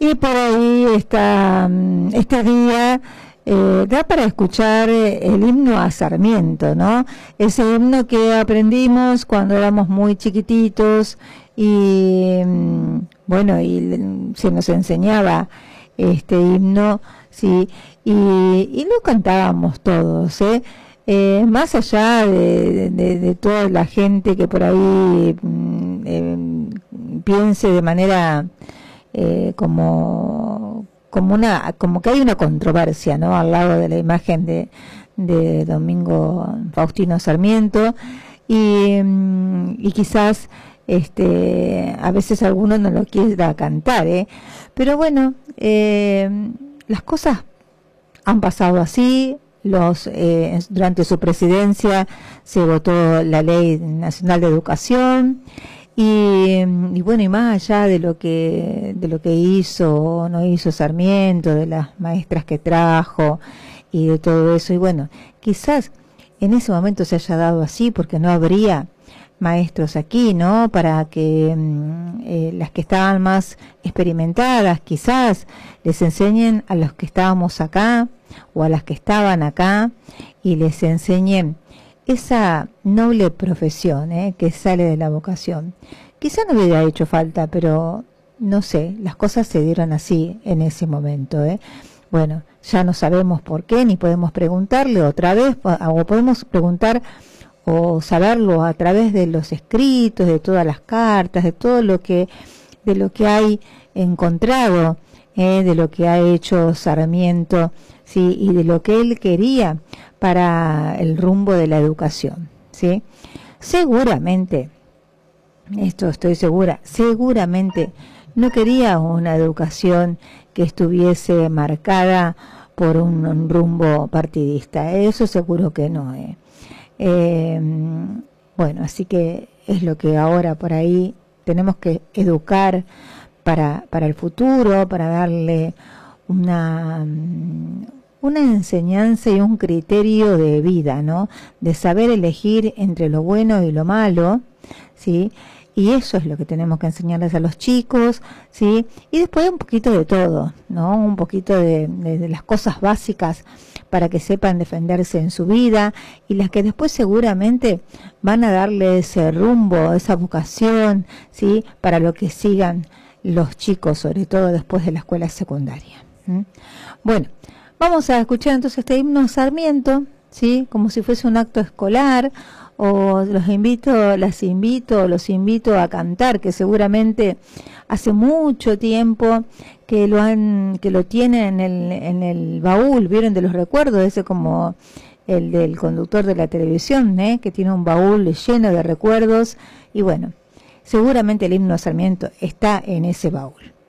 Y por ahí está este día da para escuchar el himno a Sarmiento, ¿no? Ese himno que aprendimos cuando éramos muy chiquititos y bueno, y se nos enseñaba este himno, sí, y lo cantábamos todos, más allá de toda la gente que por ahí piense de manera como que hay una controversia, ¿no?, al lado de la imagen de Domingo Faustino Sarmiento, y quizás a veces alguno no lo quiera cantar, pero bueno, las cosas han pasado así. Durante su presidencia se votó la Ley Nacional de Educación, y bueno, y más allá de lo que hizo o no hizo Sarmiento, de las maestras que trajo y de todo eso, y bueno, quizás en ese momento se haya dado así porque no habría maestros aquí, ¿no?, para que las que estaban más experimentadas quizás les enseñen a los que estábamos acá o a las que estaban acá, y les enseñen esa noble profesión que sale de la vocación. Quizá no hubiera hecho falta, pero no sé, las cosas se dieron así en ese momento. Bueno, ya no sabemos por qué, ni podemos preguntarle otra vez, o podemos preguntar o saberlo a través de los escritos, de todas las cartas, de todo lo que hay encontrado, de lo que ha hecho Sarmiento, sí, y de lo que él quería para el rumbo de la educación, ¿sí? Seguramente, esto estoy segura, seguramente no quería una educación que estuviese marcada por un rumbo partidista, eso seguro que no. Bueno, así que es lo que ahora por ahí tenemos que educar para el futuro, para darle una enseñanza y un criterio de vida, ¿no?, de saber elegir entre lo bueno y lo malo, ¿sí? Y eso es lo que tenemos que enseñarles a los chicos, ¿sí? Y después un poquito de todo, ¿no?, un poquito de las cosas básicas para que sepan defenderse en su vida, y las que después seguramente van a darle ese rumbo, esa vocación, ¿sí?, para lo que sigan los chicos, sobre todo después de la escuela secundaria. Bueno, vamos a escuchar entonces este himno a Sarmiento, ¿sí?, como si fuese un acto escolar, o los invito a cantar, que seguramente hace mucho tiempo que lo tienen en el baúl, vieron, de los recuerdos, ese como el del conductor de la televisión, que tiene un baúl lleno de recuerdos, y bueno, seguramente el himno a Sarmiento está en ese baúl.